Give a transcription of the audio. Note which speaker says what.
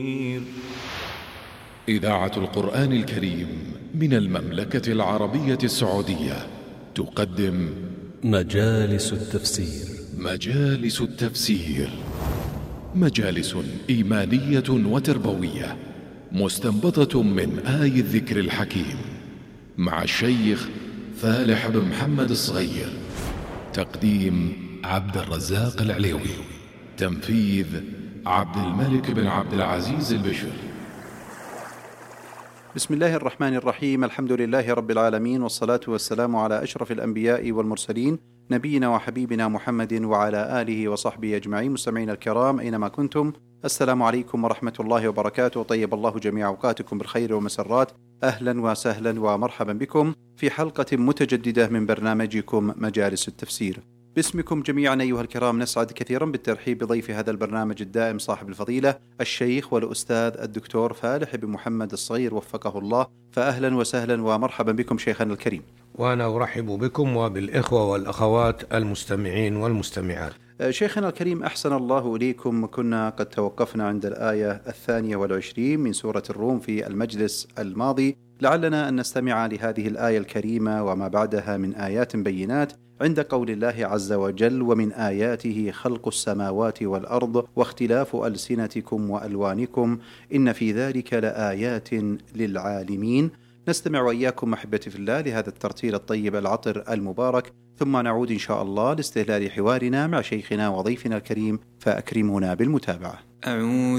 Speaker 1: إذاعة القرآن الكريم من المملكة العربية السعودية تقدم
Speaker 2: مجالس التفسير.
Speaker 1: مجالس التفسير، مجالس إيمانية وتربوية مستنبطة من آي الذكر الحكيم، مع الشيخ فالح بن محمد الصغير. تقديم عبد الرزاق العليوي، تنفيذ عبد الملك بن عبد العزيز البشر.
Speaker 3: بسم الله الرحمن الرحيم. الحمد لله رب العالمين، والصلاة والسلام على أشرف الأنبياء والمرسلين، نبينا وحبيبنا محمد وعلى آله وصحبه أجمعين. مستمعين الكرام أينما كنتم، السلام عليكم ورحمة الله وبركاته. طيب الله جميع أوقاتكم بالخير والمسرات. أهلا وسهلا ومرحبا بكم في حلقة متجددة من برنامجكم مجالس التفسير. باسمكم جميعا أيها الكرام نسعد كثيرا بالترحيب بضيف هذا البرنامج الدائم صاحب الفضيلة الشيخ والأستاذ الدكتور فالح بن محمد الصغير وفقه الله. فأهلا وسهلا ومرحبا بكم شيخنا الكريم.
Speaker 4: وأنا أرحب بكم وبالإخوة والأخوات المستمعين والمستمعات.
Speaker 3: شيخنا الكريم، أحسن الله إليكم. كنا قد توقفنا عند الآية 22 من سورة الروم في المجلس الماضي، لعلنا أن نستمع لهذه الآية الكريمة وما بعدها من آيات بينات عند قول الله عز وجل: ومن آياته خلق السماوات والأرض واختلاف ألسنتكم وألوانكم إن في ذلك لآيات للعالمين. نستمع وإياكم أحبتي في الله لهذا الترتيل الطيب العطر المبارك، ثم نعود إن شاء الله لاستهلال حوارنا مع شيخنا وضيفنا الكريم، فأكرمونا بالمتابعة.
Speaker 5: أعوذ